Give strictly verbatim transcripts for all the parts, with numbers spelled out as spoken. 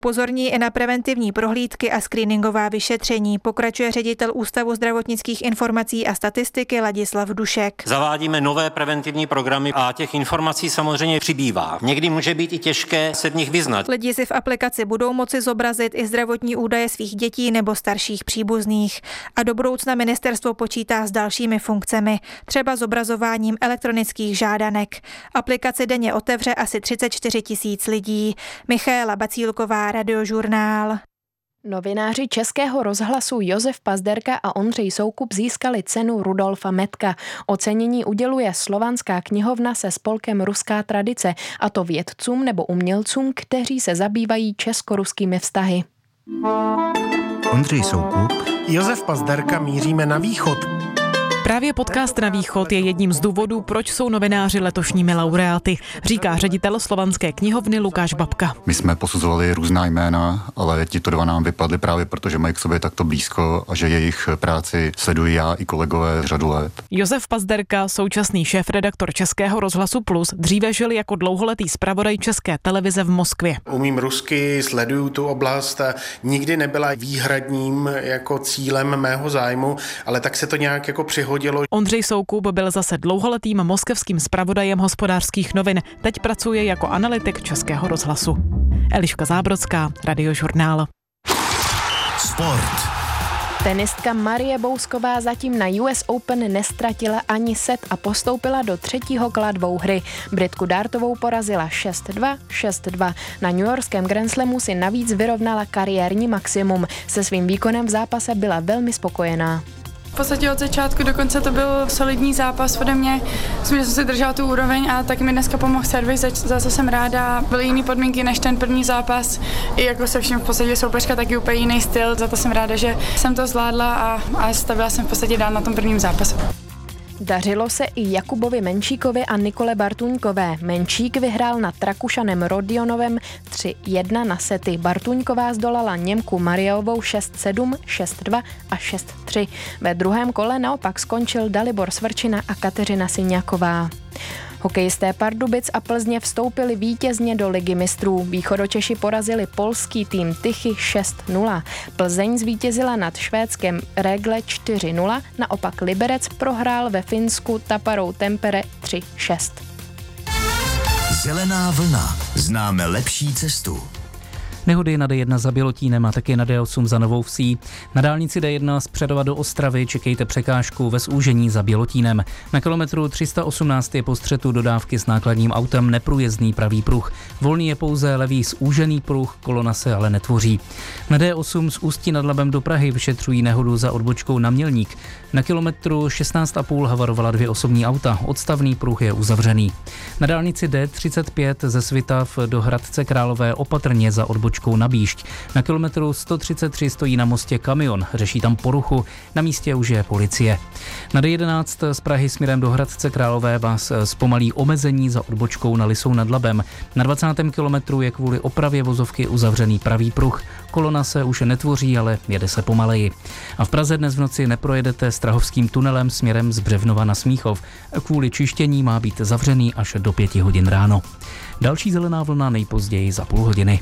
Pozorní i na preventivní prohlídky a screeningová vyšetření, pokračuje ředitel Ústavu zdravotnických informací a statistiky Ladislav Dušek. Zavádíme nové preventivní programy a těch informací samozřejmě přibývá. Někdy může být i těžké se v nich vyznat. Lidi si v aplikaci budou moci zobrazit i zdravotní údaje svých dětí nebo starších příbuzných. A do budoucna ministerstvo počítá s dalšími funkcemi, třeba zobrazováním elektronických žádanek. Aplikaci denně otevře asi třicet čtyři tisíc lidí. Michaela Bacílková, Radiožurnál. Novináři Českého rozhlasu Josef Pazderka a Ondřej Soukup získali cenu Rudolfa Metka. Ocenění uděluje Slovanská knihovna se spolkem Ruská tradice, a to vědcům nebo umělcům, kteří se zabývají česko-ruskými vztahy. Ondřej Soukup, Josef Pazderka, míříme na východ. Právě podcast Na východ je jedním z důvodů, proč jsou novináři letošními laureáty, říká ředitel Slovanské knihovny Lukáš Babka. My jsme posuzovali různá jména, ale tito dva nám vypadly právě proto, že mají k sobě takto blízko a že jejich práci sleduji já i kolegové řadu let. Josef Pazderka, současný šéfredaktor Českého rozhlasu Plus, dříve žil jako dlouholetý zpravodaj České televize v Moskvě. Umím rusky, sleduju tu oblast a nikdy nebyla výhradním jako cílem mého zájmu, ale tak se to nějak jako přihodilo. Ondřej Soukup byl zase dlouholetým moskevským zpravodajem Hospodářských novin. Teď pracuje jako analytik Českého rozhlasu. Eliška Zábrodská, Radiožurnál. Sport. Tenistka Marie Bousková zatím na U S Open nestratila ani set a postoupila do třetího kola dvouhry. Britku Dartovou porazila šest dva, šest dva. Na newyorském Grand Slamu si navíc vyrovnala kariérní maximum. Se svým výkonem v zápase byla velmi spokojená. V podstatě od začátku do konce to byl solidní zápas ode mě. Myslím, že jsem si držela tu úroveň a taky mi dneska pomohl servis, za, za co jsem ráda. Byly jiný podmínky než ten první zápas. I jako se vším v podstatě soupeřka taky úplně jiný styl. Za to jsem ráda, že jsem to zvládla a, a stavila jsem v podstatě dál na tom prvním zápase. Dařilo se i Jakubovi Menčíkovi a Nikole Bartuňkové. Menčík vyhrál nad Rakušanem Rodionovem tři jedna na sety. Bartuňková zdolala Němku Mariovou šest sedm, šest dva a šest tři. Ve druhém kole naopak skončil Dalibor Svrčina a Kateřina Syňáková. Hokejisté Pardubic a Plzně vstoupili vítězně do Ligy mistrů. Východočeši porazili polský tým Tychy šest nula. Plzeň zvítězila nad švédskem Rögle čtyři nula, naopak Liberec prohrál ve Finsku Taparou Tampere tři šest. Zelená vlna. Známe lepší cestu. Nehody na D jedna za Bělotínem a taky na D osm za Novou Vsí. Na dálnici D jedna z Přerova do Ostravy čekejte překážku ve zúžení za Bělotínem. Na kilometru tři sta osmnáct je po střetu dodávky s nákladním autem neprůjezdný pravý pruh. Volný je pouze levý zúžený pruh, kolona se ale netvoří. Na D osm z Ústí nad Labem do Prahy vyšetřují nehodu za odbočkou na Mělník. Na kilometru šestnáct a půl havarovala dvě osobní auta, odstavný pruh je uzavřený. Na dálnici D třicet pět ze Svitav do Hradce Králové opatrně za odbočkou na Bíšť. Na kilometru sto třicet tři stojí na mostě kamion, řeší tam poruchu, na místě už je policie. Na D jedenáct z Prahy směrem do Hradce Králové vás zpomalí omezení za odbočkou na Lisou nad Labem. Na dvacátém kilometru je kvůli opravě vozovky uzavřený pravý pruh. Kolona se už netvoří, ale jede se pomaleji. A v Praze dnes v noci neprojedete Strahovským tunelem směrem z Břevnova na Smíchov. Kvůli čištění má být zavřený až do pěti hodin ráno. Další zelená vlna nejpozději za půl hodiny.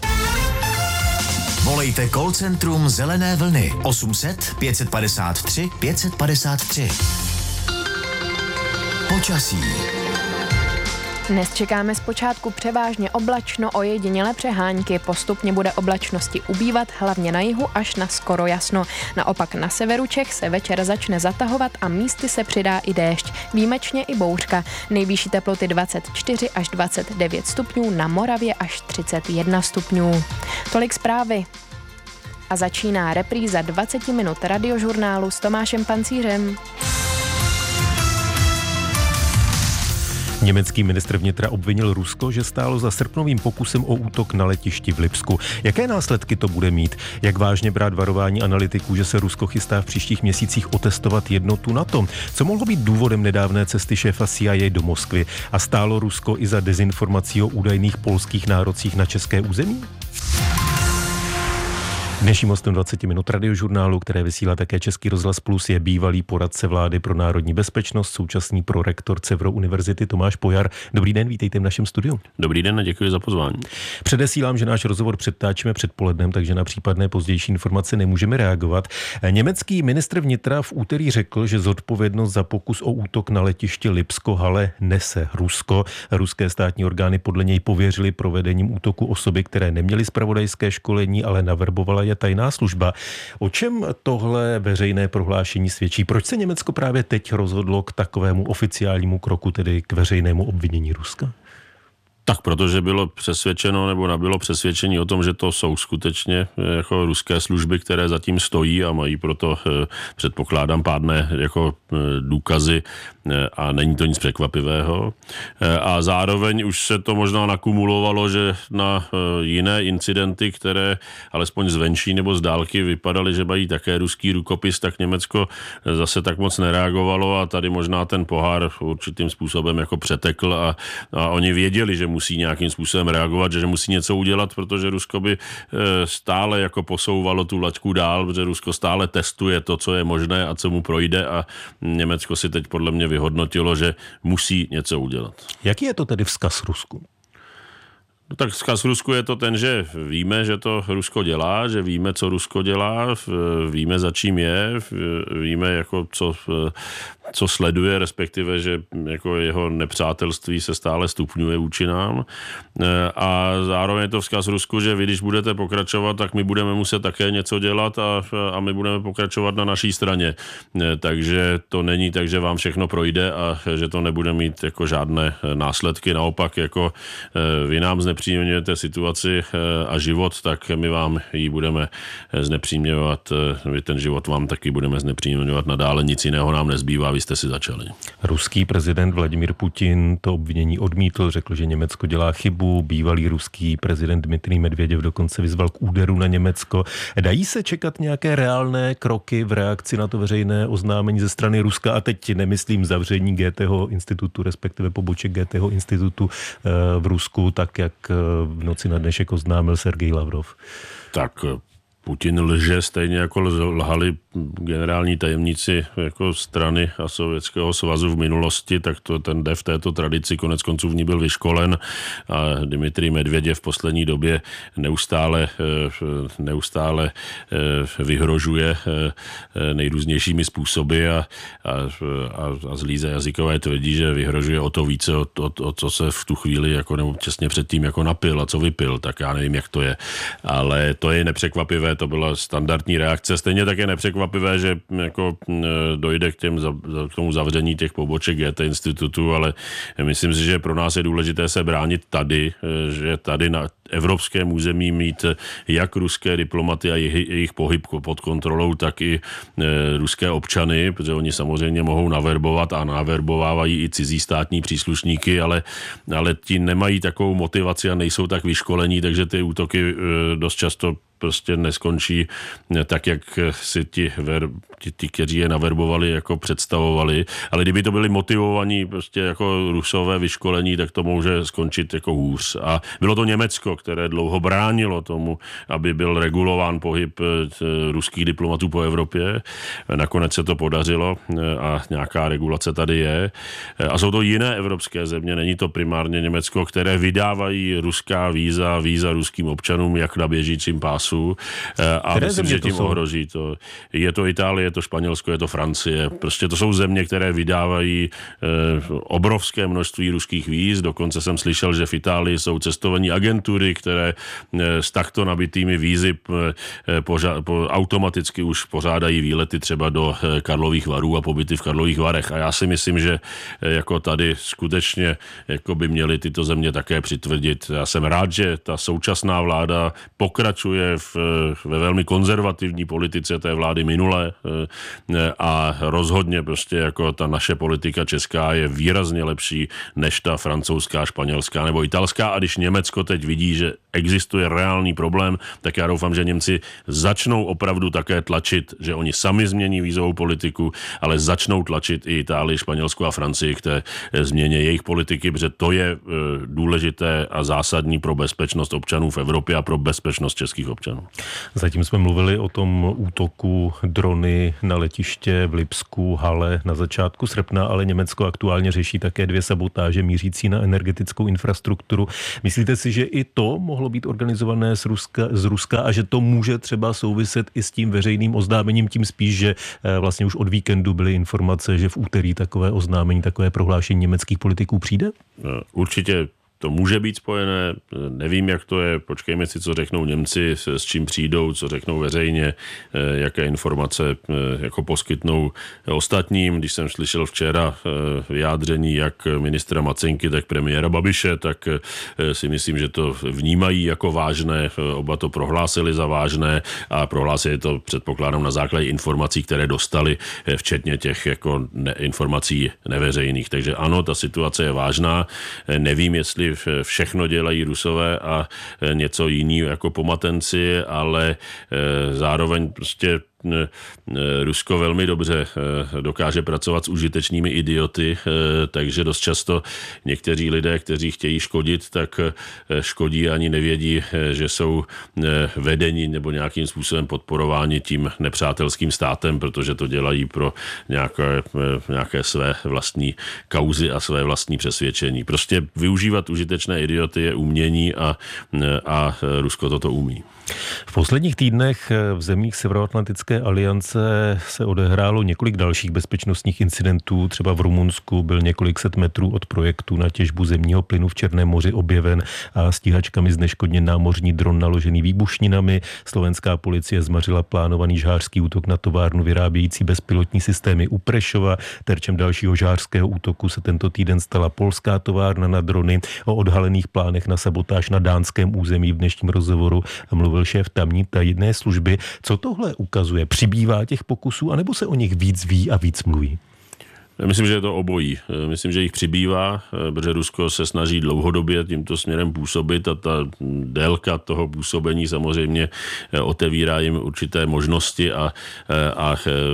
Volejte call centrum Zelené vlny osm set pět padesát tři pět padesát tři. Počasí. Dnes čekáme zpočátku převážně oblačno, ojedinělé přehánky. Postupně bude oblačnosti ubývat, hlavně na jihu až na skoro jasno. Naopak na severu Čech se večer začne zatahovat a místy se přidá i déšť. Výjimečně i bouřka. Nejvyšší teploty dvacet čtyři až dvacet devět stupňů, na Moravě až třicet jedna stupňů. Tolik zprávy. A začíná repríza dvacet minut radiožurnálu s Tomášem Pancířem. Německý ministr vnitra obvinil Rusko, že stálo za srpnovým pokusem o útok na letišti v Lipsku. Jaké následky to bude mít? Jak vážně brát varování analytiků, že se Rusko chystá v příštích měsících otestovat jednotu NATO? Co mohlo být důvodem nedávné cesty šéfa C I A do Moskvy? A stálo Rusko i za dezinformací o údajných polských nárocích na české území? Dnešním hostem dvacet minut radiožurnálu, které vysílá také Český rozhlas Plus, je bývalý poradce vlády pro národní bezpečnost, současný prorektor Cevro univerzity Tomáš Pojar. Dobrý den, vítejte v našem studiu. Dobrý den a děkuji za pozvání. Předesílám, že náš rozhovor předtáčíme předpolednem, takže na případné pozdější informace nemůžeme reagovat. Německý ministr vnitra v úterý řekl, že zodpovědnost za pokus o útok na letiště Lipsko-Halle nese Rusko. Ruské státní orgány podle něj pověřili provedením útoku osoby, které neměly zpravodajské školení, ale naverbovala je tajná služba. O čem tohle veřejné prohlášení svědčí? Proč se Německo právě teď rozhodlo k takovému oficiálnímu kroku, tedy k veřejnému obvinění Ruska? Tak protože bylo přesvědčeno nebo nabylo přesvědčení o tom, že to jsou skutečně jako ruské služby, které zatím stojí a mají proto, předpokládám, pádné jako důkazy a není to nic překvapivého. A zároveň už se to možná nakumulovalo, že na jiné incidenty, které alespoň zvenčí nebo z dálky vypadaly, že mají také ruský rukopis, tak Německo zase tak moc nereagovalo a tady možná ten pohár určitým způsobem jako přetekl a, a oni věděli, že musí nějakým způsobem reagovat, že musí něco udělat, protože Rusko by stále jako posouvalo tu laťku dál, protože Rusko stále testuje to, co je možné a co mu projde a Německo si teď podle mě vyhodnotilo, že musí něco udělat. Jaký je to tedy vzkaz Rusku? No tak vzkaz Rusku je to ten, že víme, že to Rusko dělá, že víme, co Rusko dělá, víme, za čím je, víme, jako co, co sleduje, respektive, že jako jeho nepřátelství se stále stupňuje vůči nám. A zároveň je to vzkaz Rusku, že vy, když budete pokračovat, tak my budeme muset také něco dělat a, a my budeme pokračovat na naší straně. Takže to není tak, že vám všechno projde a že to nebude mít jako žádné následky. Naopak, jako vy nám znepříjemňujete situaci a život, tak my vám ji budeme znepříjemňovat. My ten život vám taky budeme znepříjemňovat nadále. Nic jiného nám nezbývá, vy jste si začali. Ruský prezident Vladimír Putin to obvinění odmítl, řekl, že Německo dělá chybu. Bývalý ruský prezident Dmitrij Medvěděv dokonce vyzval k úderu na Německo. Dají se čekat nějaké reálné kroky v reakci na to veřejné oznámení ze strany Ruska? A teď nemyslím zavření Goetheho institutu, respektive poboček Goetheho institutu v Rusku, tak jak v noci na dnešek oznámil Sergej Lavrov. Tak Putin lže stejně jako lhali generální tajemníci jako strany a Sovětského svazu v minulosti, tak to ten jde v této tradici, konec konců v ní byl vyškolen a Dmitrij Medvěděv v poslední době neustále, neustále vyhrožuje nejrůznějšími způsoby a, a, a zlíze jazykové tvrdí, že vyhrožuje o to více, o, o, o co se v tu chvíli jako nebo těsně předtím jako napil a co vypil, tak já nevím, jak to je. Ale to je nepřekvapivé, to byla standardní reakce. Stejně tak je nepřekvapivé, že jako dojde k, těm, k tomu zavření těch poboček Goethe institutu, ale myslím si, že pro nás je důležité se bránit tady, že tady na evropském území mít jak ruské diplomaty a jejich, jejich pohyb pod kontrolou, tak i e, ruské občany, protože oni samozřejmě mohou naverbovat a naverbovávají i cizí státní příslušníky, ale, ale ti nemají takovou motivaci a nejsou tak vyškolení, takže ty útoky e, dost často prostě neskončí tak, jak si ti, ver, ti, ti, kteří je naverbovali, jako představovali. Ale kdyby to byli motivovaní prostě jako Rusové vyškolení, tak to může skončit jako hůř. A bylo to Německo, které dlouho bránilo tomu, aby byl regulován pohyb ruských diplomatů po Evropě. Nakonec se to podařilo a nějaká regulace tady je. A jsou to jiné evropské země, není to primárně Německo, které vydávají ruská víza, víza ruským občanům, jak na běžícím pásu. A které myslím, že tím jsou? Ohroží to. Je to Itálie, je to Španělsko, je to Francie. Prostě to jsou země, které vydávají eh, obrovské množství ruských víz. Dokonce jsem slyšel, že v Itálii jsou cestovní agentury, které eh, s takto nabitými vízy eh, poža- po, automaticky už pořádají výlety třeba do eh, Karlových Varů a pobyty v Karlových Varech. A já si myslím, že eh, jako tady skutečně jako by měly tyto země také přitvrdit. Já jsem rád, že ta současná vláda pokračuje v, ve velmi konzervativní politice té vlády minulé a rozhodně prostě jako ta naše politika česká je výrazně lepší než ta francouzská, španělská nebo italská a když Německo teď vidí, že existuje reálný problém, tak já doufám, že Němci začnou opravdu také tlačit, že oni sami změní vízovou politiku, ale začnou tlačit i Itálii, Španělsku a Francii k té změně jejich politiky, protože to je důležité a zásadní pro bezpečnost občanů v Evropě a pro bezpečnost českých občanů. Zatím jsme mluvili o tom útoku drony na letiště v Lipsku, Halle na začátku srpna, ale Německo aktuálně řeší také dvě sabotáže mířící na energetickou infrastrukturu. Myslíte si, že i to mohlo být organizované z Ruska, z Ruska a že to může třeba souviset i s tím veřejným oznámením, tím spíš, že vlastně už od víkendu byly informace, že v úterý takové oznámení, takové prohlášení německých politiků přijde? Určitě to může být spojené, nevím, jak to je, počkejme si, co řeknou Němci, s čím přijdou, co řeknou veřejně, jaké informace jako poskytnou ostatním. Když jsem slyšel včera vyjádření jak ministra Macenky, tak premiéra Babiše, tak si myslím, že to vnímají jako vážné, oba to prohlásili za vážné a prohlásili to, předpokládám, na základě informací, které dostali, včetně těch jako ne, informací neveřejných. Takže ano, ta situace je vážná, nevím, jestli všechno dělají Rusové a něco jiného jako pomatenci, ale zároveň prostě Rusko velmi dobře dokáže pracovat s užitečnými idioty, takže dost často někteří lidé, kteří chtějí škodit, tak škodí ani nevědí, že jsou vedeni nebo nějakým způsobem podporováni tím nepřátelským státem, protože to dělají pro nějaké, nějaké své vlastní kauzy a své vlastní přesvědčení. Prostě využívat užitečné idioty je umění a, a Rusko toto umí. V posledních týdnech v zemích Severoatlantické aliance se odehrálo několik dalších bezpečnostních incidentů. Třeba v Rumunsku byl několik set metrů od projektu na těžbu zemního plynu v Černém moři objeven a stíhačkami zneškodněn námořní dron naložený výbušninami. Slovenská policie zmařila plánovaný žhářský útok na továrnu vyrábějící bezpilotní systémy u Prešova. Terčem dalšího žhářského útoku se tento týden stala polská továrna na drony. O odhalených plánech na sabotáž na dánském území v dnešním rozhovoru mluvil šéf tamní tajné služby. Co tohle ukazuje? Přibývá těch pokusů, anebo se o nich víc ví a víc mluví? Myslím, že je to obojí. Myslím, že jich přibývá, protože Rusko se snaží dlouhodobě tímto směrem působit a ta délka toho působení samozřejmě otevírá jim určité možnosti a, a,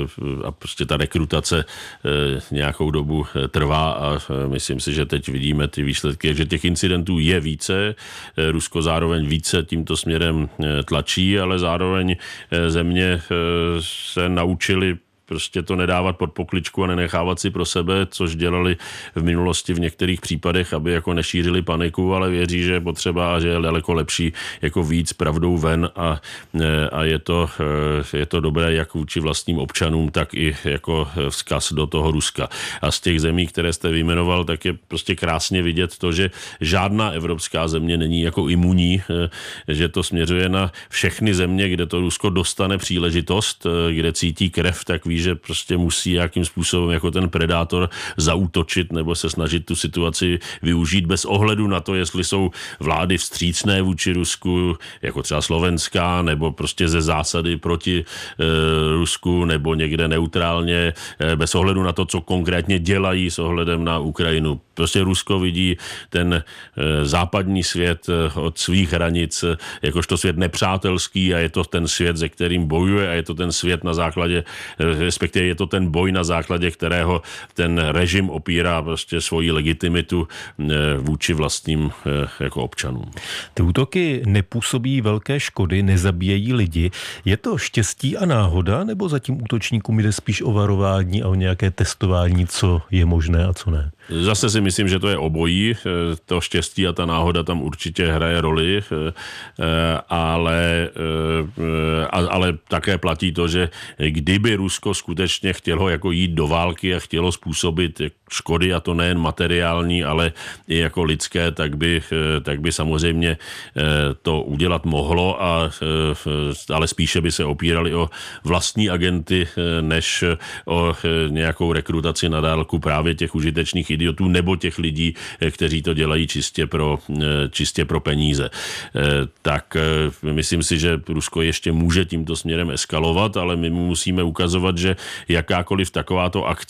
a prostě ta rekrutace nějakou dobu trvá a myslím si, že teď vidíme ty výsledky, že těch incidentů je více. Rusko zároveň více tímto směrem tlačí, ale zároveň země se naučili prostě to nedávat pod pokličku a nenechávat si pro sebe, což dělali v minulosti v některých případech, aby jako nešířili paniku, ale věří, že je potřeba a že je daleko lepší jako víc pravdou ven a, a je, to, je to dobré jak vůči vlastním občanům, tak i jako vzkaz do toho Ruska. A z těch zemí, které jste vyjmenoval, tak je prostě krásně vidět to, že žádná evropská země není jako imunní, že to směřuje na všechny země, kde to Rusko dostane příležitost, kde cítí krev, tak ví, že prostě musí nějakým způsobem jako ten predátor zaútočit nebo se snažit tu situaci využít bez ohledu na to, jestli jsou vlády vstřícné vůči Rusku, jako třeba slovenská, nebo prostě ze zásady proti e, Rusku, nebo někde neutrálně, e, bez ohledu na to, co konkrétně dělají s ohledem na Ukrajinu. Prostě Rusko vidí ten e, západní svět e, od svých hranic e, jakožto svět nepřátelský a je to ten svět, se kterým bojuje a je to ten svět na základě e, respektive je to ten boj, na základě kterého ten režim opírá prostě svoji legitimitu vůči vlastním jako občanům. Ty útoky nepůsobí velké škody, nezabíjejí lidi. Je to štěstí a náhoda, nebo za tím útočníkům jde spíš o varování a o nějaké testování, co je možné a co ne? Zase si myslím, že to je obojí. To štěstí a ta náhoda tam určitě hraje roli, ale, ale také platí to, že kdyby Rusko skutečně chtělo jako jít do války a chtělo způsobit škody, a to nejen materiální, ale i jako lidské, tak by, tak by samozřejmě to udělat mohlo, a, ale spíše by se opírali o vlastní agenty, než o nějakou rekrutaci na dálku právě těch užitečných idiotů nebo těch lidí, kteří to dělají čistě pro, čistě pro peníze. Tak myslím si, že Rusko ještě může tímto směrem eskalovat, ale my mu musíme ukazovat, že jakákoliv takováto akce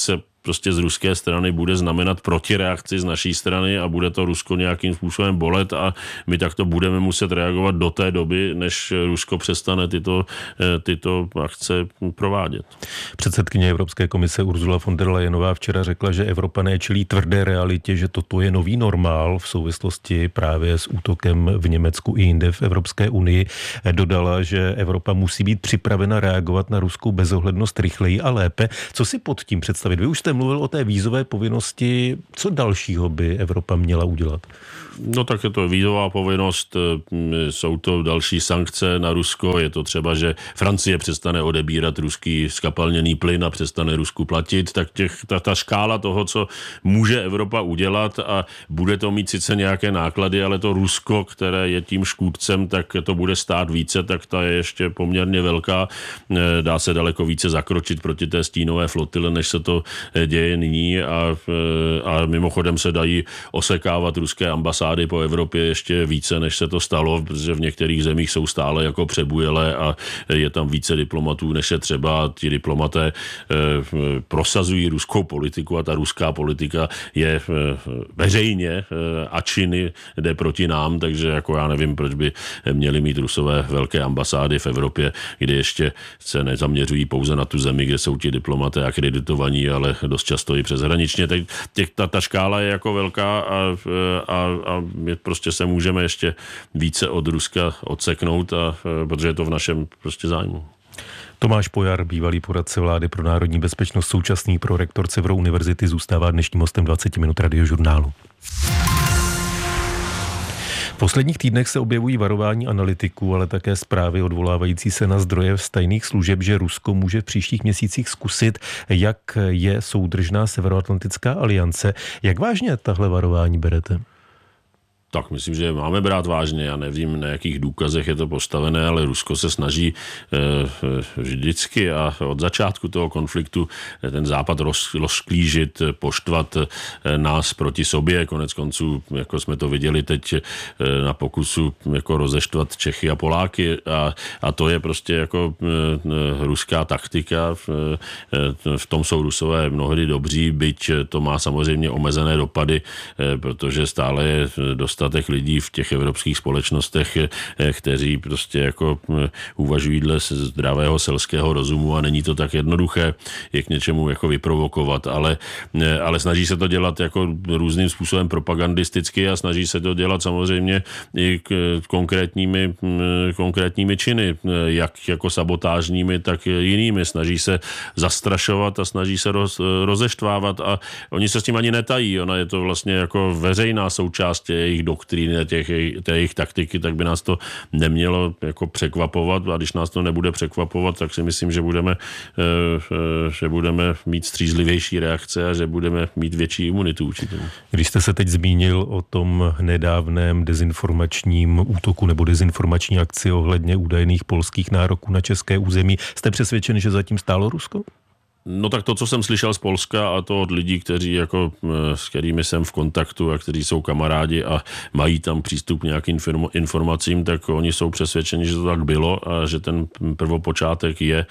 prostě z ruské strany bude znamenat protireakci z naší strany a bude to Rusko nějakým způsobem bolet a my takto budeme muset reagovat do té doby, než Rusko přestane tyto, tyto akce provádět. Předsedkyně Evropské komise Ursula von der Leyenová včera řekla, že Evropané čelí tvrdé realitě, že toto je nový normál v souvislosti právě s útokem v Německu i jinde v Evropské unii. Dodala, že Evropa musí být připravena reagovat na ruskou bezohlednost rychleji a lépe. Co si pod tím představit? Vy už jste mluvil o té vízové povinnosti. Co dalšího by Evropa měla udělat? No tak je to vízová povinnost, jsou to další sankce na Rusko, je to třeba, že Francie přestane odebírat ruský skapalněný plyn a přestane Rusku platit, tak těch, ta, ta škála toho, co může Evropa udělat a bude to mít sice nějaké náklady, ale to Rusko, které je tím škůdcem, tak to bude stát více, tak ta je ještě poměrně velká. Dá se daleko více zakročit proti té stínové flotile, než se to děje nyní a, a mimochodem se dají osekávat ruské ambasády po Evropě ještě více, než se to stalo, protože v některých zemích jsou stále jako přebujelé a je tam více diplomatů, než je třeba. Ti diplomaté eh, prosazují ruskou politiku a ta ruská politika je eh, veřejně eh, a činy jde proti nám, takže jako já nevím, proč by měli mít Rusové velké ambasády v Evropě, kde ještě se nezaměřují pouze na tu zemi, kde jsou ti diplomaté akreditovaní, ale dost často i přeshraničně. Tak těch, ta, ta škála je jako velká a, a, a my prostě se můžeme ještě více od Ruska odseknout, a, protože je to v našem prostě zájmu. Tomáš Pojar, bývalý poradce vlády pro národní bezpečnost, současný prorektor Severu univerzity, zůstává dnešním hostem dvacet minut Radiožurnálu. V posledních týdnech se objevují varování analytiků, ale také zprávy odvolávající se na zdroje z tajných služeb, že Rusko může v příštích měsících zkusit, jak je soudržná Severoatlantická aliance. Jak vážně tahle varování berete? Tak myslím, že máme brát vážně. Já nevím, na jakých důkazech je to postavené, ale Rusko se snaží e, vždycky a od začátku toho konfliktu ten západ roz, rozklížit, poštvat e, nás proti sobě. Konec konců, jako jsme to viděli teď e, na pokusu jako rozeštvat Čechy a Poláky a, a to je prostě jako e, ruská taktika. E, v tom jsou Rusové mnohdy dobří, byť to má samozřejmě omezené dopady, e, protože stále je dost dostatek lidí v těch evropských společnostech, kteří prostě jako uvažují dle zdravého selského rozumu a není to tak jednoduché je k něčemu jako vyprovokovat, ale, ale snaží se to dělat jako různým způsobem propagandisticky a snaží se to dělat samozřejmě i k konkrétními, konkrétními činy, jak jako sabotážními, tak jinými. Snaží se zastrašovat a snaží se roz, rozeštvávat a oni se s tím ani netají. Ona je to vlastně jako veřejná součást jejich doktríny, těch, té jejich taktiky, tak by nás to nemělo jako překvapovat a když nás to nebude překvapovat, tak si myslím, že budeme, že budeme mít střízlivější reakce a že budeme mít větší imunitu určitě. Když jste se teď zmínil o tom nedávném dezinformačním útoku nebo dezinformační akci ohledně údajných polských nároků na české území, jste přesvědčen, že zatím stálo Rusko? No tak to, co jsem slyšel z Polska a to od lidí, kteří jako, s kterými jsem v kontaktu a kteří jsou kamarádi a mají tam přístup k nějakým informacím, tak oni jsou přesvědčeni, že to tak bylo a že ten prvopočátek je,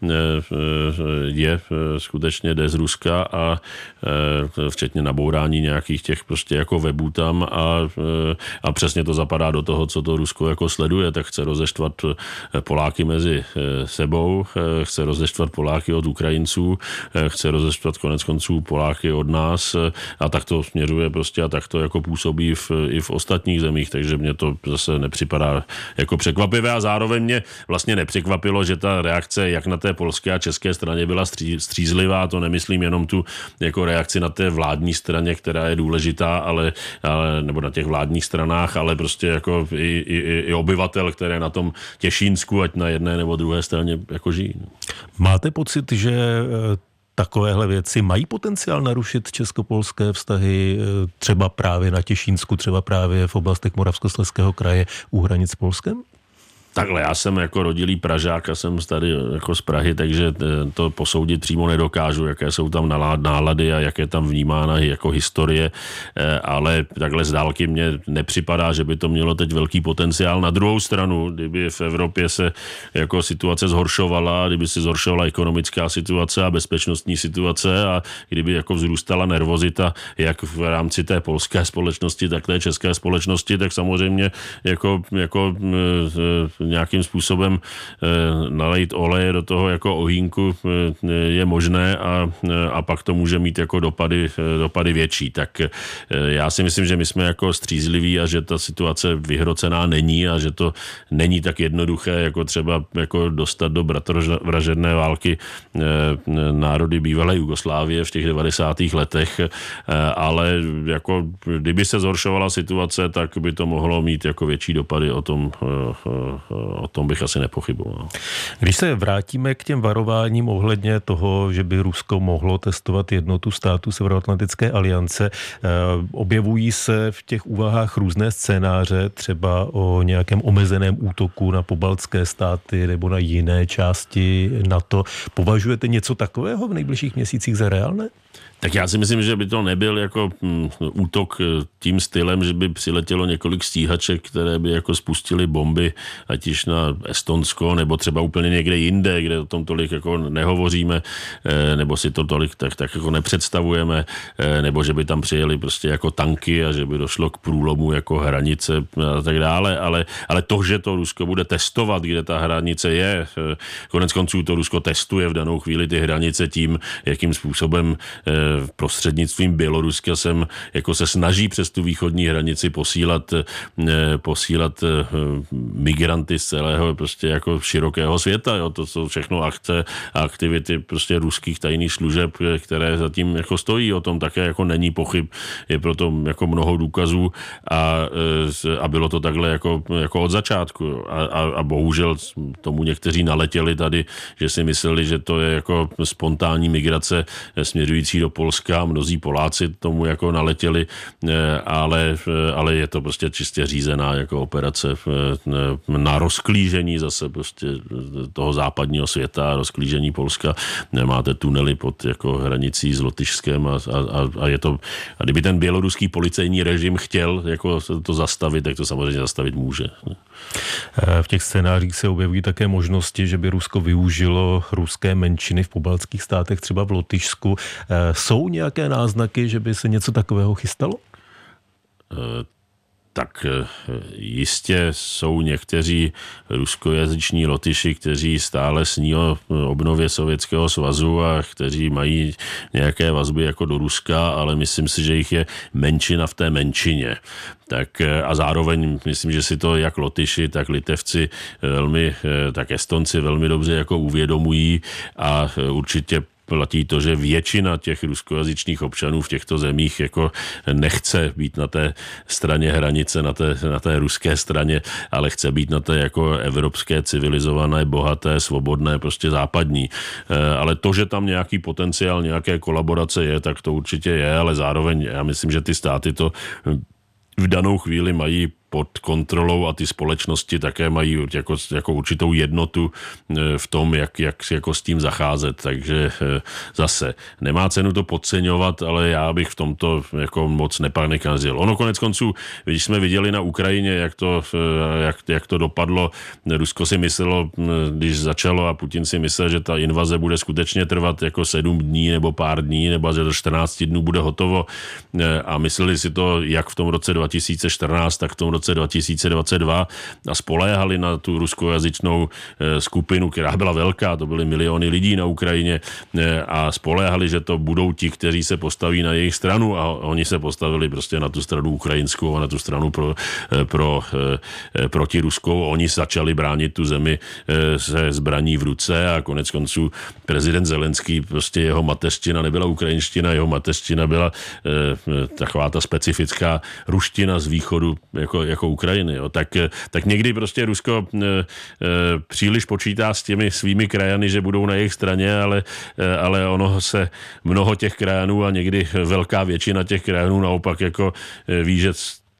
je skutečně jde z Ruska a včetně nabourání nějakých těch prostě jako webů tam a, a přesně to zapadá do toho, co to Rusko jako sleduje, tak chce rozeštvat Poláky mezi sebou, chce rozeštvat Poláky od Ukrajinců, chce rozeštvat konec konců Poláky od nás a tak to směřuje prostě a tak to jako působí v, i v ostatních zemích, takže mě to zase nepřipadá jako překvapivé a zároveň mě vlastně nepřekvapilo, že ta reakce jak na té polské a české straně byla stří, střízlivá, to nemyslím jenom tu jako reakci na té vládní straně, která je důležitá, ale, ale nebo na těch vládních stranách, ale prostě jako i, i, i obyvatel, které na tom Těšínsku, ať na jedné nebo druhé straně jako žijí. Máte pocit, že takovéhle věci mají potenciál narušit česko-polské vztahy třeba právě na Těšínsku, třeba právě v oblastech Moravskoslezského kraje u hranic s Polskem? Takhle, já jsem jako rodilý Pražák a jsem tady jako z Prahy, takže to posoudit přímo nedokážu, jaké jsou tam nálady a jaké tam vnímána jako historie, ale takhle z dálky mně nepřipadá, že by to mělo teď velký potenciál. Na druhou stranu, kdyby v Evropě se jako situace zhoršovala, kdyby se zhoršovala ekonomická situace a bezpečnostní situace a kdyby jako vzrůstala nervozita jak v rámci té polské společnosti, tak té české společnosti, tak samozřejmě jako, jako nějakým způsobem nalejt oleje do toho jako ohýnku je možné a, a pak to může mít jako dopady, dopady větší. Tak já si myslím, že my jsme jako střízliví a že ta situace vyhrocená není a že to není tak jednoduché, jako třeba jako dostat do bratrovražedné války národy bývalé Jugoslávie v těch devadesátých letech, ale jako kdyby se zhoršovala situace, tak by to mohlo mít jako větší dopady, o tom, o tom bych asi nepochyboval. Když se vrátíme k těm varováním ohledně toho, že by Rusko mohlo testovat jednotu států Severoatlantické aliance, objevují se v těch úvahách různé scénáře, třeba o nějakém omezeném útoku na pobaltské státy nebo na jiné části NATO. Považujete něco takového v nejbližších měsících za reálné? Tak já si myslím, že by to nebyl jako mm, útok tím stylem, že by přiletělo několik stíhaček, které by jako spustily bomby, ať již na Estonsko, nebo třeba úplně někde jinde, kde o tom tolik jako nehovoříme, eh, nebo si to tolik tak, tak jako nepředstavujeme, eh, nebo že by tam přijeli prostě jako tanky a že by došlo k průlomu jako hranice a tak dále, ale, ale to, že to Rusko bude testovat, kde ta hranice je, eh, konec konců to Rusko testuje v danou chvíli ty hranice tím, jakým způsobem eh, prostřednictvím Běloruska sem jako se snaží přes tu východní hranici posílat, posílat migranty z celého prostě jako širokého světa. Jo. To jsou všechno akce a aktivity prostě ruských tajných služeb, které zatím jako stojí. O tom také jako není pochyb. Je proto jako mnoho důkazů a, a bylo to takhle jako, jako od začátku. A, a, a bohužel tomu někteří naletěli tady, že si mysleli, že to je jako spontánní migrace směřující do Polska, mnozí Poláci tomu jako naletěli, ale, ale je to prostě čistě řízená jako operace na rozklížení zase prostě toho západního světa, rozklížení Polska. Máte tunely pod jako hranicí s Lotyšskem a, a, a je to, a kdyby ten běloruský policejní režim chtěl jako to zastavit, tak to samozřejmě zastavit může. V těch scénářích se objevují také možnosti, že by Rusko využilo ruské menšiny v pobaltských státech, třeba v Lotyšsku. Jsou nějaké náznaky, že by se něco takového chystalo? Tak jistě jsou někteří ruskojazyční Lotyši, kteří stále sní o obnově Sovětského svazu a kteří mají nějaké vazby jako do Ruska, ale myslím si, že jich je menšina v té menšině. Tak a zároveň myslím, že si to jak Lotyši, tak Litevci velmi, tak Estonci velmi dobře jako uvědomují a určitě platí to, že většina těch ruskojazyčných občanů v těchto zemích jako nechce být na té straně hranice, na té, na té ruské straně, ale chce být na té jako evropské, civilizované, bohaté, svobodné, prostě západní. Ale to, že tam nějaký potenciál, nějaké kolaborace je, tak to určitě je, ale zároveň já myslím, že ty státy to v danou chvíli mají pod kontrolou a ty společnosti také mají jako, jako určitou jednotu v tom, jak, jak jako s tím zacházet. Takže zase nemá cenu to podceňovat, ale já bych v tomto jako moc nepanikařil. Ono konec konců, když jsme viděli na Ukrajině, jak to, jak, jak to dopadlo, Rusko si myslelo, když začalo a Putin si myslel, že ta invaze bude skutečně trvat jako sedm dní nebo pár dní, nebo že do čtrnáct dnů bude hotovo a mysleli si to jak v tom roce dva tisíce čtrnáct, tak v tom roce dva tisíce dvacet dva a spoléhali na tu ruskojazyčnou skupinu, která byla velká, to byly miliony lidí na Ukrajině a spoléhali, že to budou ti, kteří se postaví na jejich stranu a oni se postavili prostě na tu stranu ukrajinskou a na tu stranu pro, pro, proti ruskou. Oni začali bránit tu zemi se zbraní v ruce a konec konců prezident Zelenský, prostě jeho mateřština nebyla ukrajinština, jeho mateřština byla taková ta specifická ruština z východu jako, jako Ukrajiny. Jo. Tak, tak někdy prostě Rusko e, e, příliš počítá s těmi svými krajany, že budou na jejich straně, ale, e, ale ono se mnoho těch krajanů a někdy velká většina těch krajanů naopak jako e, ví, že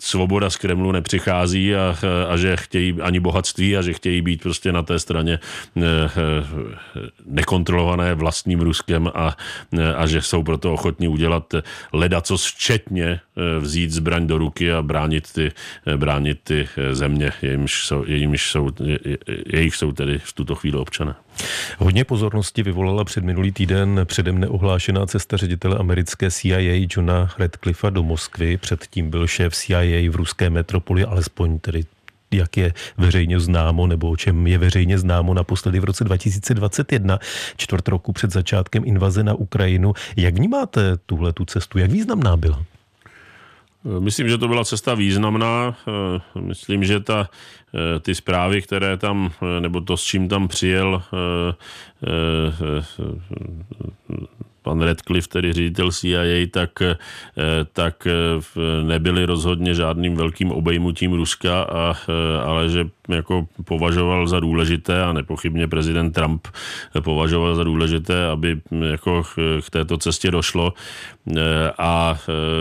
svoboda z Kremlu nepřichází a, a že chtějí ani bohatství a že chtějí být prostě na té straně nekontrolované vlastním Ruskem a, a že jsou proto ochotní udělat ledacos včetně vzít zbraň do ruky a bránit ty, bránit ty země, jejímž jsou, jejímž jsou, jejich jsou tedy v tuto chvíli občané. Hodně pozornosti vyvolala před minulý týden předem neohlášená cesta ředitele americké C I A Johna Radcliffa do Moskvy. Předtím byl šéf C I A v ruské metropoli, alespoň tedy jak je veřejně známo, nebo o čem je veřejně známo naposledy v roce dva tisíce dvacet jedna, čtvrt roku před začátkem invaze na Ukrajinu. Jak vnímáte tuhle tu cestu? Jak významná byla? Myslím, že to byla cesta významná. Myslím, že ta, ty zprávy, které tam, nebo to, s čím tam přijel pan Radcliffe, tedy ředitel C I A, tak, tak nebyly rozhodně žádným velkým obejmutím Ruska, a, ale že jako považoval za důležité, a nepochybně prezident Trump považoval za důležité, aby jako k této cestě došlo, a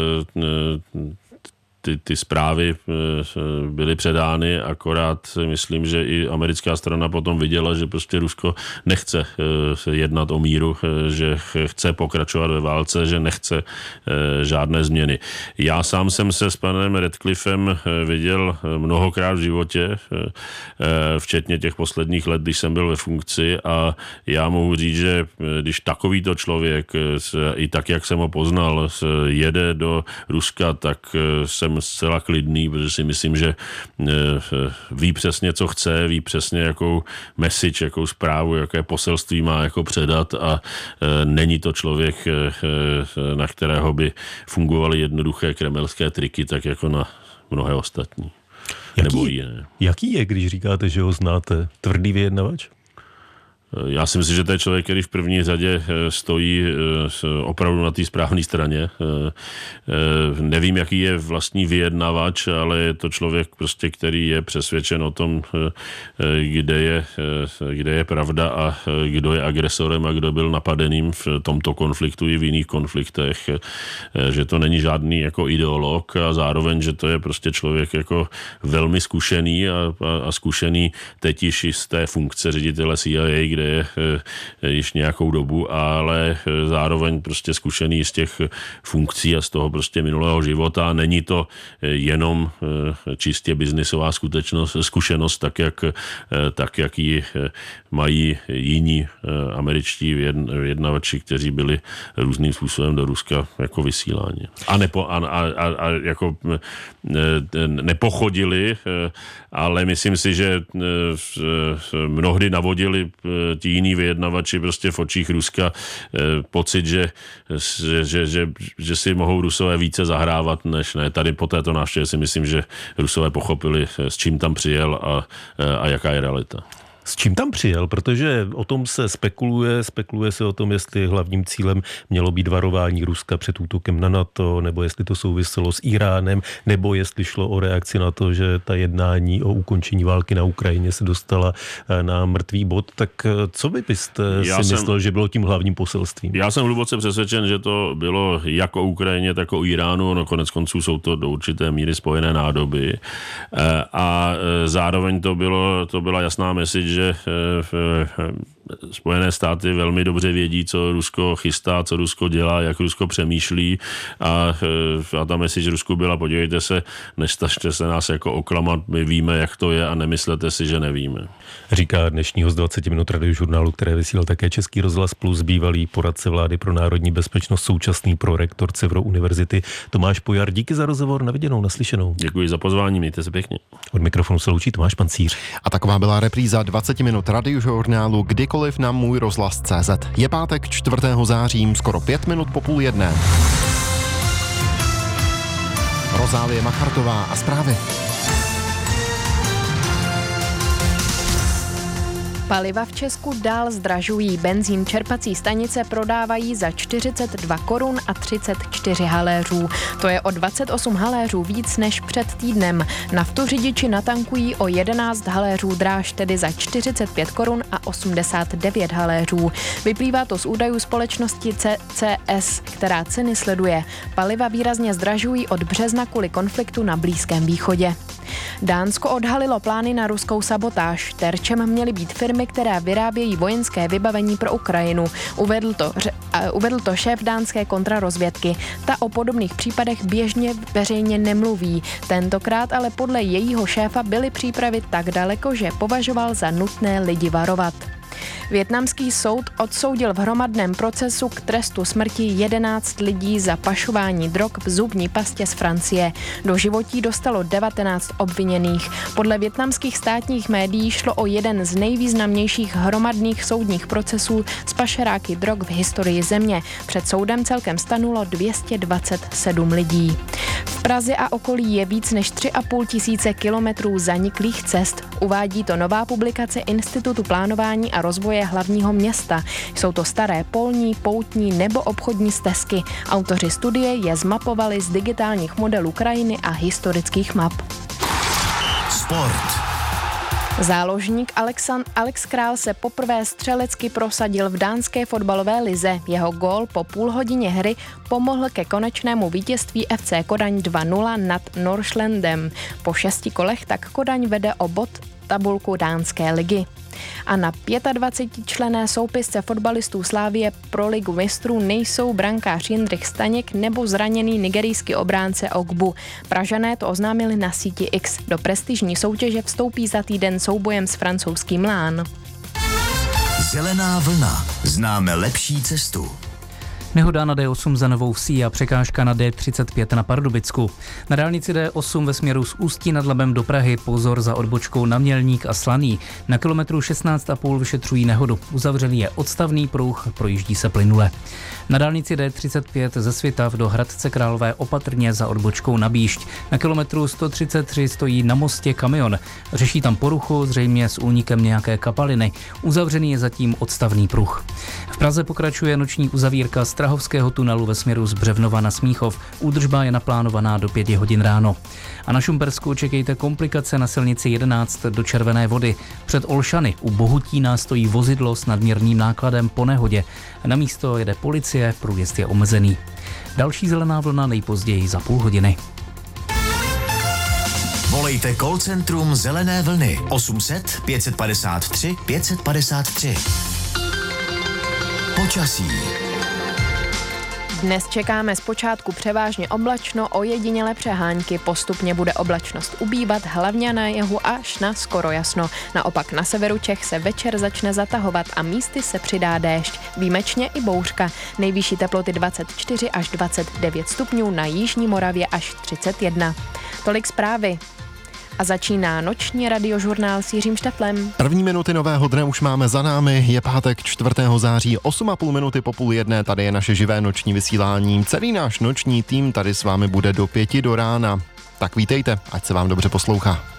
Ty, ty zprávy byly předány, akorát myslím, že i americká strana potom viděla, že prostě Rusko nechce jednat o míru, že chce pokračovat ve válce, že nechce žádné změny. Já sám jsem se s panem Radcliffem viděl mnohokrát v životě, včetně těch posledních let, když jsem byl ve funkci, a já mohu říct, že když takovýto člověk, i tak, jak jsem ho poznal, jede do Ruska, tak jsem zcela klidný, protože si myslím, že ví přesně, co chce, ví přesně, jakou message, jakou zprávu, jaké poselství má jako předat, a není to člověk, na kterého by fungovaly jednoduché kremelské triky, tak jako na mnohé ostatní. Jaký, Nebo jiné. Jaký je, když říkáte, že ho znáte? Tvrdý vyjednavač? Já si myslím, že to je člověk, který v první řadě stojí opravdu na té správné straně. Nevím, jaký je vlastní vyjednavač, ale je to člověk, prostě, který je přesvědčen o tom, kde je, kde je pravda a kdo je agresorem a kdo byl napadeným v tomto konfliktu i v jiných konfliktech. Že to není žádný jako ideolog, a zároveň, že to je prostě člověk jako velmi zkušený a, a, a zkušený teď již z té funkce ředitele C I A, kde je již nějakou dobu, ale zároveň prostě zkušený z těch funkcí a z toho prostě minulého života. Není to jenom čistě biznisová skutečnost, zkušenost, tak jak, tak jak ji mají jiní američtí vyjednavači, kteří byli různým způsobem do Ruska jako vysíláni. A, nepo, a, a, a jako nepochodili, ale myslím si, že mnohdy navodili ti jiní vyjednavači prostě v očích Ruska pocit, že, že, že, že si mohou Rusové více zahrávat, než ne. Tady po této návštěvě si myslím, že Rusové pochopili, s čím tam přijel a, a jaká je realita. S čím tam přijel? Protože o tom se spekuluje, spekuluje se o tom, jestli hlavním cílem mělo být varování Ruska před útokem na NATO, nebo jestli to souviselo s Iránem, nebo jestli šlo o reakci na to, že ta jednání o ukončení války na Ukrajině se dostala na mrtvý bod. Tak co by byste já si jsem, myslel, že bylo tím hlavním poselstvím? Já jsem hluboce přesvědčen, že to bylo jak o Ukrajině, tak o Iránu. No, konec konců jsou to do určité míry spojené nádoby. A zároveň to, bylo, to byla jasná message, že Spojené státy velmi dobře vědí, co Rusko chystá, co Rusko dělá, jak Rusko přemýšlí, a, a ta message Rusku byla: podívejte se, nestažte se nás jako oklamat, my víme, jak to je, a nemyslete si, že nevíme. Říká dnešního z dvacet minut radiožurnálu, které vysílal také Český rozhlas Plus, bývalý poradce vlády pro národní bezpečnost, současný prorektor Cevro univerzity Tomáš Pojar. Díky za rozhovor, na viděnou, naslyšenou. Děkuji za pozvání, mějte se pěkně. Od mikrofonu se loučí Tomáš Pancíř. A taková byla repríza dvacet minut radiožurnálu kdykoliv na můj rozhlas tečka cé zet. Je pátek čtvrtého září, skoro pět minut po půl jedné. Rozálie Machartová a zprávy. Paliva v Česku dál zdražují. Benzín čerpací stanice prodávají za čtyřicet dva korun a třicet čtyři haléřů. To je o dvacet osm haléřů víc než před týdnem. Naftu řidiči natankují o jedenáct haléřů dráž, tedy za čtyřicet pět korun a osmdesát devět haléřů. Vyplývá to z údajů společnosti C C S, která ceny sleduje. Paliva výrazně zdražují od března kvůli konfliktu na Blízkém východě. Dánsko odhalilo plány na ruskou sabotáž. Terčem měly být firmy, které vyrábějí vojenské vybavení pro Ukrajinu. Uvedl to, uvedl to šéf dánské kontrarozvědky. Ta o podobných případech běžně veřejně nemluví. Tentokrát ale podle jejího šéfa byly přípravy tak daleko, že považoval za nutné lidi varovat. Vietnamský soud odsoudil v hromadném procesu k trestu smrti jedenáct lidí za pašování drog v zubní pastě z Francie. Do životí dostalo devatenáct obviněných. Podle vietnamských státních médií šlo o jeden z nejvýznamnějších hromadných soudních procesů s pašeráky drog v historii země. Před soudem celkem stanulo dvě stě dvacet sedm lidí. V Praze a okolí je víc než tři a půl tisíce kilometrů zaniklých cest. Uvádí to nová publikace Institutu plánování a rozvoje hlavního města. Jsou to staré polní, poutní nebo obchodní stezky. Autoři studie je zmapovali z digitálních modelů krajiny a historických map. Sport. Záložník Alexan- Alex Král se poprvé střelecky prosadil v dánské fotbalové lize. Jeho gól po půl hodině hry pomohl ke konečnému vítězství F C Kodaň dva nula nad Nordsjællandem. Po šesti kolech tak Kodaň vede o bod tabulku dánské ligy. A na dvacetičlenné soupisce fotbalistů Slávie pro ligu mistrů nejsou brankář Jindřich Staněk nebo zraněný nigerijský obránce Ogbu. Pražané to oznámili na síti X. Do prestižní soutěže vstoupí za týden soubojem s francouzským Lán. Zelená vlna. Známe lepší cestu. Nehoda na D osm za Novou Vsí a překážka na D třicet pět na Pardubicku. Na dálnici D osm ve směru z Ústí nad Labem do Prahy pozor za odbočkou na Mělník a Slaný. Na kilometru šestnáct a půl vyšetřují nehodu. Uzavřený je odstavný pruh, projíždí se plynule. Na dálnici D třicet pět ze Svitav do Hradce Králové opatrně za odbočkou na Bíšť. Na kilometru sto třicet tři stojí na mostě kamion. Řeší tam poruchu, zřejmě s únikem nějaké kapaliny. Uzavřený je zatím odstavný pruh. V Praze pokračuje noční uzavírka Strahovského tunelu ve směru z Břevnova na Smíchov. Údržba je naplánovaná do pěti hodin ráno. A na Šumpersku čekejte komplikace na silnici jedenáct do Červené Vody. Před Olšany u Bohutína stojí vozidlo s nadměrným nákladem po nehodě. Na místo jede policie, průjezd je omezený. Další zelená vlna nejpozději za půl hodiny. Volejte call centrum Zelené vlny osm set pět padesát tři pět padesát tři. Počasí. Dnes čekáme zpočátku převážně oblačno, ojedinělé přehánky, postupně bude oblačnost ubývat, hlavně na jihu až na skoro jasno. Naopak na severu Čech se večer začne zatahovat a místy se přidá déšť, výjimečně i bouřka. Nejvyšší teploty dvacet čtyři až dvacet devět stupňů, na jižní Moravě až třicet jedna. Tolik zprávy. A začíná noční radiožurnál s Jiřím Šteflem. První minuty nového dne už máme za námi, je pátek čtvrtého září, osm a půl minuty po půl jedné, tady je naše živé noční vysílání. Celý náš noční tým tady s vámi bude do pěti do rána. Tak vítejte, ať se vám dobře poslouchá.